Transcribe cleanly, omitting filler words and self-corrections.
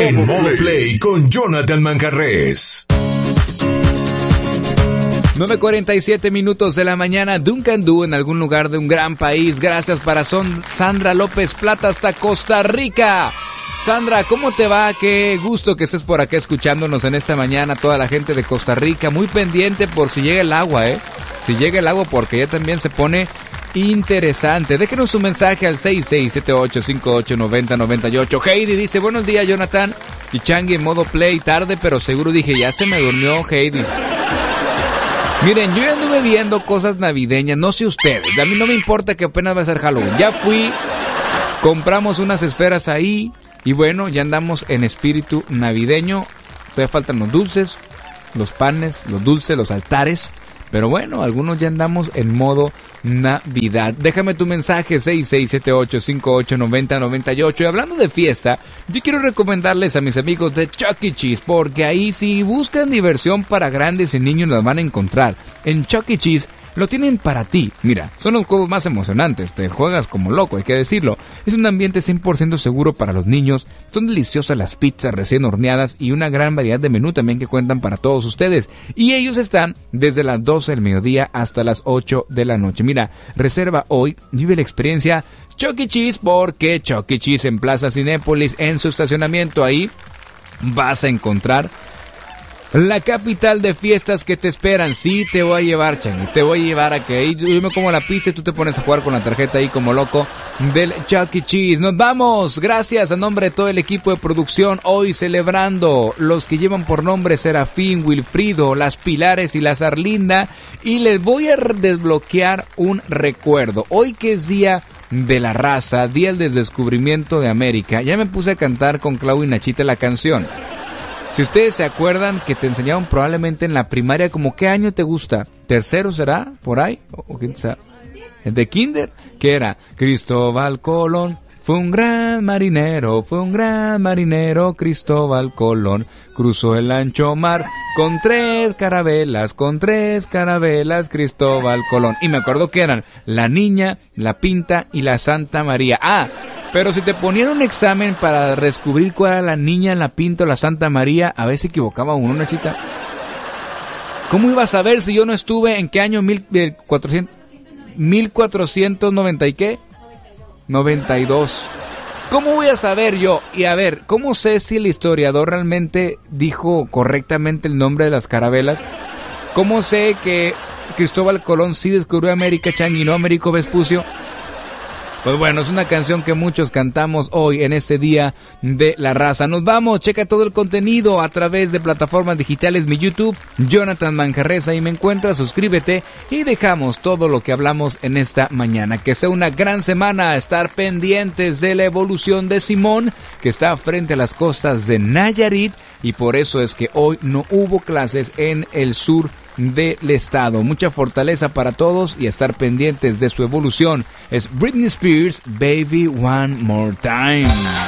En Modo Play con Jonathan Manjarrés. 9:47 minutos de la mañana. Duncan Du en algún lugar de un gran país. Gracias para Sandra López Plata hasta Costa Rica. Sandra, ¿cómo te va? Qué gusto que estés por acá escuchándonos en esta mañana. Toda la gente de Costa Rica, muy pendiente por si llega el agua, Si llega el agua, porque ya también se pone interesante. Déjenos un mensaje al 6678589098. Heidi dice, buenos días, Jonathan y Changi en Modo Play. Tarde, pero seguro. Dije, ya se me durmió, Heidi. Miren, yo ya anduve viendo cosas navideñas, no sé ustedes, a mí no me importa que apenas va a ser Halloween. Ya fui, compramos unas esferas ahí y bueno, ya andamos en espíritu navideño. Todavía faltan los dulces, los panes, los dulces, los altares. Pero bueno, algunos ya andamos en modo Navidad. Déjame tu mensaje 6678589098. Y hablando de fiesta, yo quiero recomendarles a mis amigos de Chuck E. Cheese, porque ahí si buscan diversión para grandes y niños las van a encontrar. En Chuck E. Cheese lo tienen para ti. Mira, son los juegos más emocionantes, te juegas como loco, hay que decirlo. Es un ambiente 100% seguro para los niños, son deliciosas las pizzas recién horneadas y una gran variedad de menú también que cuentan para todos ustedes. Y ellos están desde las 12 del mediodía hasta las 8 de la noche. Mira, reserva hoy, vive la experiencia Chuck E. Cheese, porque Chuck E. Cheese en Plaza Cinépolis, en su estacionamiento ahí, vas a encontrar la capital de fiestas que te esperan. Sí, te voy a llevar, Changi, te voy a llevar a que ahí yo me como la pizza y tú te pones a jugar con la tarjeta ahí como loco del Chuck E. Cheese. Nos vamos, gracias a nombre de todo el equipo de producción, hoy celebrando los que llevan por nombre Serafín, Wilfrido, las Pilares y las Arlinda, y les voy a desbloquear un recuerdo. Hoy que es día de la raza, día del descubrimiento de América, ya me puse a cantar con Clau y Nachita la canción. Si ustedes se acuerdan que te enseñaron probablemente en la primaria, como ¿qué año te gusta? ¿Tercero será? ¿Por ahí? ¿O quién sabe? ¿De kinder? ¿Qué era? Cristóbal Colón fue un gran marinero, Cristóbal Colón cruzó el ancho mar con tres carabelas, Cristóbal Colón. Y me acuerdo que eran la Niña, la Pinta y la Santa María. Pero si te ponían un examen para descubrir cuál era la Niña, la Pinta o la Santa María, a veces equivocaba uno, Nachita. ¿Cómo ibas a ver si yo no estuve en qué año? 1490 y qué? 92. ¿Cómo voy a saber yo? Y a ver, ¿cómo sé si el historiador realmente dijo correctamente el nombre de las carabelas? ¿Cómo sé que Cristóbal Colón sí descubrió América, Changi, y no Américo Vespucio? Pues bueno, es una canción que muchos cantamos hoy en este día de la raza. Nos vamos, checa todo el contenido a través de plataformas digitales, mi YouTube, Jonathan Manjarrés, ahí me encuentras, suscríbete y dejamos todo lo que hablamos en esta mañana. Que sea una gran semana, estar pendientes de la evolución de Simón, que está frente a las costas de Nayarit, y por eso es que hoy no hubo clases en el sur del estado. Mucha fortaleza para todos y estar pendientes de su evolución. Es Britney Spears, Baby One More Time.